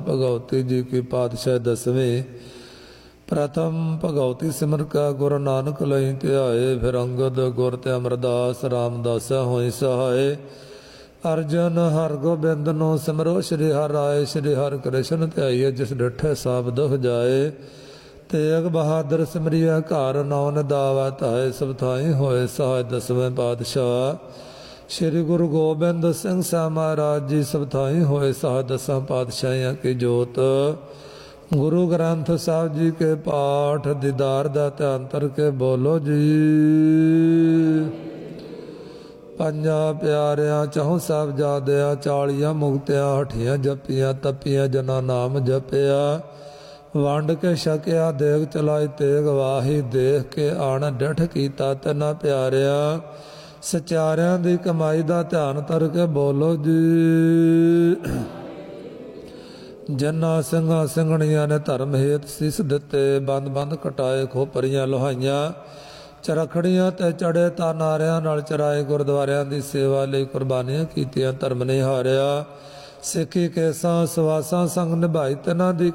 भगवती जी की पातशाह 10वीं। प्रथम भगवती सिमर का गुरु नानक लई ध्याए, फिर अंगद गुर ते अमरदास रामदास होई सहाय। अर्जन हर गोबिंद नो सिमरो, श्री हर राय श्री हर कृष्ण ध्याइए, जिस डिठे सब दुख जाए। तेग बहादुर सिमरिया घर, नौ निदावा धाए, सब थाई होए सहाय। 10वें पातशाह श्री गुरु गोबिंद सिंह साह महाराज जी, सब थाई होए सहाय। 10 पातशाहियां की जोत गुरु ग्रंथ साहब जी के पाठ, दीदार दा ध्यान करके बोलो जी। पंजा प्यारियां चहुं साहिबजादियां, 40 मुक्तियां हठियां जपियां, तपियां जना नाम जपिया। वंड के छकिया देग चलाई तेग, वाही देख के आण डिठ कीता तिना प्यारिया। सचारियां दी कमाई दा ध्यान करके बोलो जी। जन्ना ਸਿੰਘਾਂ ਸਿੰਘਣੀਆਂ ने धर्म हेत सीस दिते, बंद बंद कटाए खोपरियां लोहाइयां। ਚਰਖੜੀਆਂ ਤੇ ਚੜੇ ਤਾਂ ਨਾਰਿਆਂ ਨਾਲ ਚਰਾਏ, ਗੁਰਦੁਆਰਿਆਂ ਦੀ ਸੇਵਾ ਲਈ ਕੁਰਬਾਨੀਆਂ ਕੀਤੀਆਂ, ਧਰਮ ਨਹੀਂ ਹਾਰਿਆ। ਸਿੱਖੀ ਕੇਸਾਂ ਸਵਾਸਾਂ ਸੰਗ ਨਿਭਾਈ, ਤਿਨਾਂ ਦੀ